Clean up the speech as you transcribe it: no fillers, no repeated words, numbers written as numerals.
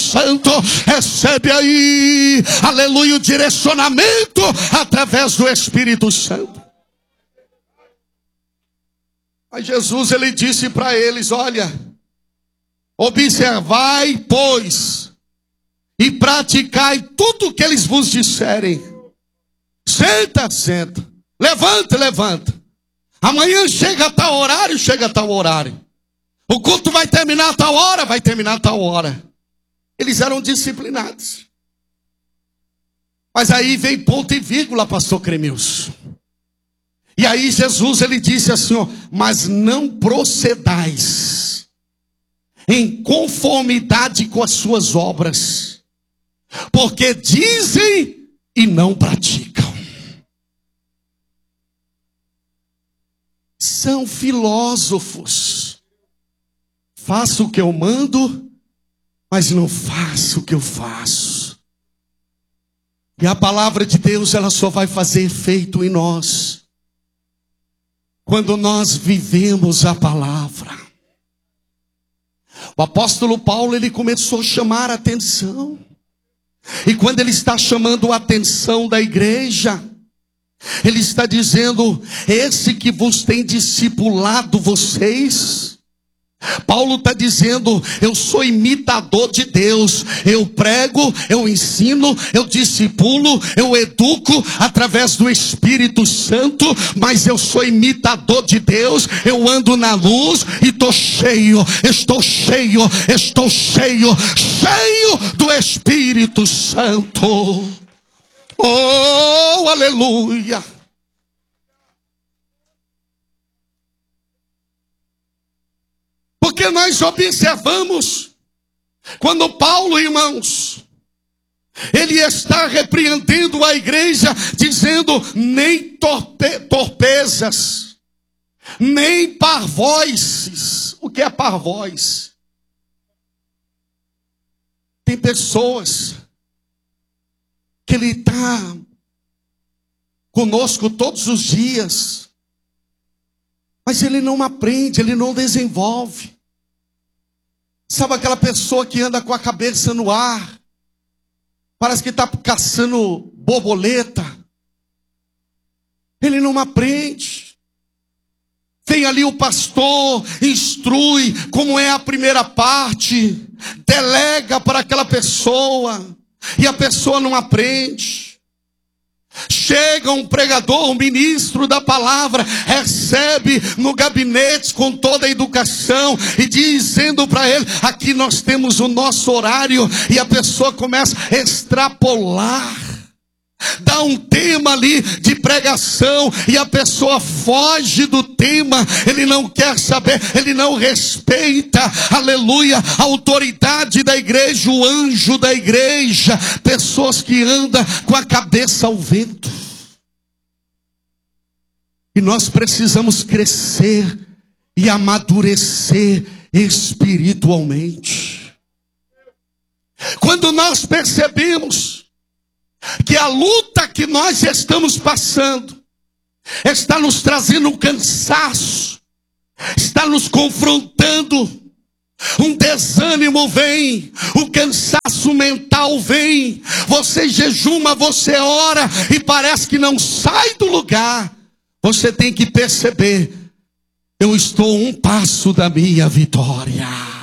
Santo. Recebe aí, aleluia, o direcionamento através do Espírito Santo. Mas Jesus, ele disse para eles: olha, observai, pois, e praticai tudo o que eles vos disserem. Senta, senta. Levanta, levanta. Amanhã chega a tal horário, chega a tal horário. O culto vai terminar a tal hora, vai terminar a tal hora. Eles eram disciplinados. Mas aí vem ponto e vírgula, pastor Cremilson. E aí Jesus, ele disse assim, ó: mas não procedais em conformidade com as suas obras, porque dizem e não praticam. São filósofos. Faço o que eu mando, mas não faço o que eu faço. E a palavra de Deus, ela só vai fazer efeito em nós quando nós vivemos a palavra. O apóstolo Paulo, ele começou a chamar a atenção. E quando ele está chamando a atenção da igreja, ele está dizendo: esse que vos tem discipulado vocês. Paulo está dizendo: eu sou imitador de Deus. Eu prego, eu ensino, eu discipulo, eu educo através do Espírito Santo. Mas eu sou imitador de Deus. Eu ando na luz e estou cheio do Espírito Santo. Oh, aleluia. Porque nós observamos, quando Paulo, irmãos, ele está repreendendo a igreja, dizendo: nem torpezas, nem parvoices. O que é parvoice? Tem pessoas que ele está conosco todos os dias, mas ele não aprende, ele não desenvolve. Sabe aquela pessoa que anda com a cabeça no ar, parece que está caçando borboleta? Ele não aprende. Vem ali o pastor, instrui como é a primeira parte, delega para aquela pessoa, e a pessoa não aprende. Chega um pregador, um ministro da palavra, recebe no gabinete com toda a educação e dizendo para ele: aqui nós temos o nosso horário, e a pessoa começa a extrapolar. Dá um tema ali de pregação e a pessoa foge do tema. Ele não quer saber, ele não respeita, aleluia, a autoridade da igreja, o anjo da igreja. Pessoas que andam com a cabeça ao vento. E nós precisamos crescer e amadurecer espiritualmente. Quando nós percebemos que a luta que nós estamos passando está nos trazendo um cansaço, está nos confrontando, um desânimo vem, o cansaço mental vem, você jejuma, você ora e parece que não sai do lugar. Você tem que perceber: eu estou a um passo da minha vitória.